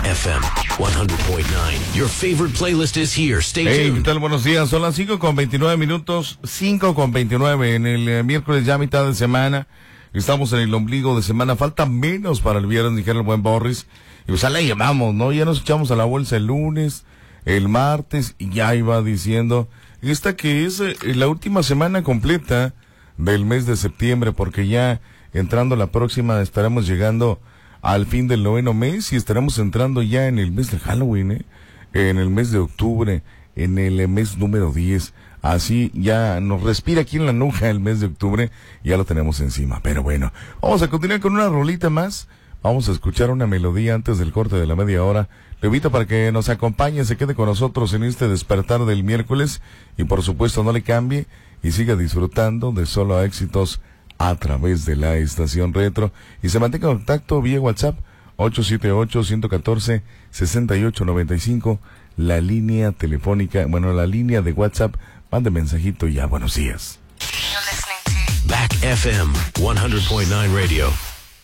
FM 100.9. Your favorite playlist is here. Stay Hey, tuned. ¿qué tal? Buenos días. Son las 5:29. 5:29 en el miércoles, ya mitad de semana. Estamos en el ombligo de semana. Falta menos para el viernes, dijera el buen Boris. Y pues ya la llevamos, ¿no? Ya nos echamos a la bolsa el lunes, el martes, y ya iba diciendo esta que es la última semana completa del mes de septiembre, porque ya entrando la próxima estaremos llegando al fin del 9º mes y estaremos entrando ya en el mes de Halloween, en el mes de octubre, en el mes número 10. Así ya nos respira aquí en la nuca el mes de octubre, ya lo tenemos encima. Pero bueno, vamos a continuar con una rolita más. Vamos a escuchar una melodía antes del corte de la media hora. Le invito para que nos acompañe, se quede con nosotros en este despertar del miércoles y por supuesto no le cambie y siga disfrutando de solo éxitos a través de la estación retro y se mantenga en contacto vía WhatsApp 878-114-6895, la línea telefónica, la línea de WhatsApp. Mande mensajito y ya, buenos días. Back FM 100.9 Radio.